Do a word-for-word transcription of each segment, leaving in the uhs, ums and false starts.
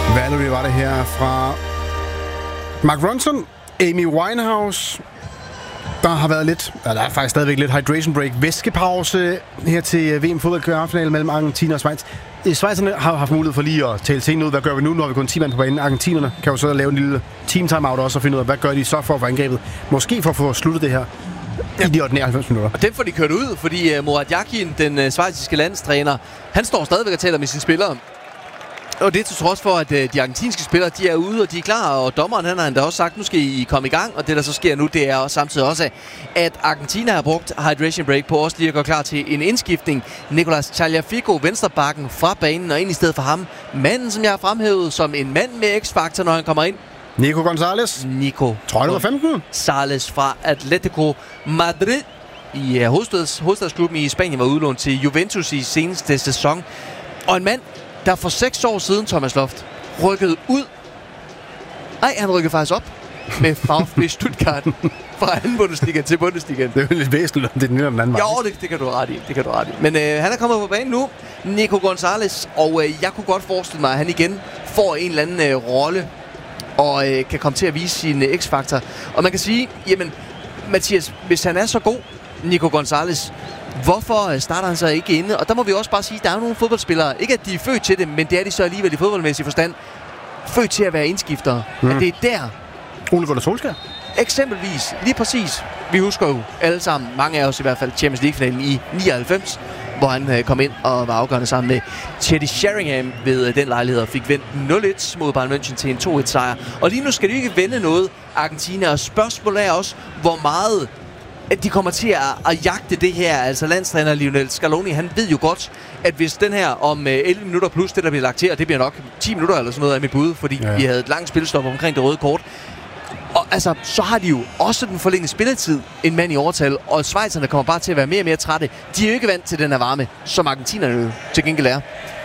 Valerie var det her fra Mark Ronson, Amy Winehouse. Der har været lidt, ja, der er faktisk stadigvæk lidt hydration break, væskepause her til V M-fodboldkvartfinalen mellem Argentina og Schweiz. Schweizerne har haft mulighed for lige at tale tingene ud. Hvad gør vi nu, når vi kun ti mand på banen? Argentinerne kan jo så lave en lille team timeout også og finde ud af, hvad gør de så for at få angrebet? Måske for at få sluttet det her ja. i de ordinære halvfems minutter. Og den får de kørt ud, fordi uh, Murat Yakin, den uh, schweiziske landstræner, han står stadigvæk og taler med sine spillere. Og det er til trods for, at uh, de argentinske spillere, de er ude, og de er klar, og dommeren han har endda også sagt, nu skal I komme i gang, og det der så sker nu, det er også samtidig også, at Argentina har brugt hydration break på også lige at gå klar til en indskiftning. Nicolas Tagliafico, venstrebacken fra banen, og ind i stedet for ham, manden, som jeg har fremhævet som en mand med X-faktor, når han kommer ind. Nico González. Nico. Tror jeg, nummer femten. González fra Atletico Madrid i uh, hovedstads, hovedstadsklubben i Spanien, var udlånt til Juventus i seneste sæson. Og en mand, der for seks år siden, Thomas Loft, rykkede ud. Nej, han rykkede faktisk op med VfB Stuttgart fra anden Bundesliga til Bundesliga. Det er jo lidt væsentligt, det er den ene eller den anden vej. Jo, det, det kan du ret i. Det kan du ret i. Men øh, han er kommet på banen nu, Nico González, og øh, jeg kunne godt forestille mig, at han igen får en eller anden øh, rolle og øh, kan komme til at vise sin øh, X-faktor. Og man kan sige, jamen, Mathias, hvis han er så god, Nico González, hvorfor starter han så ikke inde? Og der må vi også bare sige, at der er nogle fodboldspillere, ikke at de er født til det, men det er de så alligevel i fodboldmæssig forstand, født til at være indskiftere. Mm. At det er der. Ole Gunnar Solskjaer. Eksempelvis, lige præcis. Vi husker jo alle sammen, mange af os i hvert fald, Champions League-finalen i nioghalvfems, hvor han øh, kom ind og var afgørende sammen med Teddy Sheringham ved øh, den lejlighed og fik vendt nul et mod Bayern München til en to et sejr. Og lige nu skal de ikke vende noget, Argentina, og spørgsmålet er også, hvor meget at de kommer til at, at jagte det her. Altså landstræner Lionel Scaloni, han ved jo godt, at hvis den her om øh, elleve minutter plus det, der bliver lagt til, og det bliver nok ti minutter eller sådan noget af mit bud, fordi ja. vi havde et langt spilstop omkring det røde kort. Og altså, så har de jo også den forlængede spilletid, en mand i overtal, og schweizerne kommer bare til at være mere og mere trætte. De er jo ikke vant til den her varme, som argentinerne jo til gengæld er.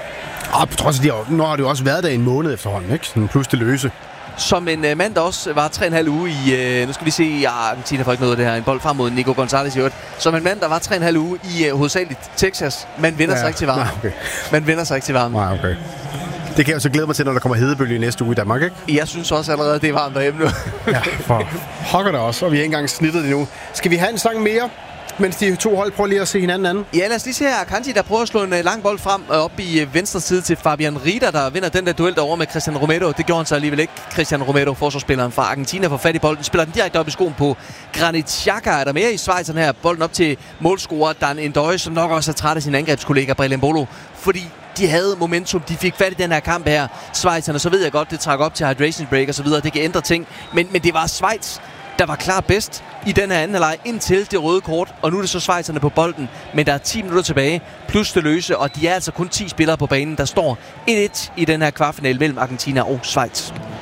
Og på trods af, de har, nu har det jo også været der en måned efterhånden, ikke? Sådan plus det løse. Som en uh, mand, der også var tre og en halv uge i... Uh, nu skal vi se... Ja, Argentina får ikke noget af det her. En bold frem mod Nico González i øvrigt. Som en mand, der var tre og en halv uge i uh, hovedsageligt Texas. Man vender ja, sig ikke til varme. Nej, okay. Man vender sig ikke til varme. Nej, okay. Det kan jeg jo så glæde mig til, når der kommer hedebølge i næste uge i Danmark, ikke? Jeg synes også allerede, det er varmt derhjemme nu. Ja, for hokker det også. Og vi har ikke engang snittet det nu. Skal vi have en sang mere? Mens de to hold prøver lige at se hinanden anden. Ja, lad os lige se her. Akanji, der prøver at slå en uh, lang bold frem uh, op i uh, venstre side til Fabian Rieder, der vinder den der duel derovre med Cristian Romero. Det gjorde han så alligevel ikke. Cristian Romero, forsvarsspilleren fra Argentina, får fat i bolden. Spiller den direkte op i skoen på Granit Xhaka. Er der mere i Schweizerne her? Bolden op til målscorer Dan Endøje, som nok også er træt af sin angrebskollega Brelem Bolo. Fordi de havde momentum. De fik fat i den her kamp her. Schweizerne, så ved jeg godt, det trak op til hydration break og så videre. Det kan ændre ting. Men, men det var Schweiz, der var klart bedst i den her anden halvleg indtil det røde kort, og nu er det så schweizerne på bolden, men der er ti minutter tilbage, plus det løse, og de er altså kun ti spillere på banen. Der står et et i den her kvartfinale mellem Argentina og Schweiz.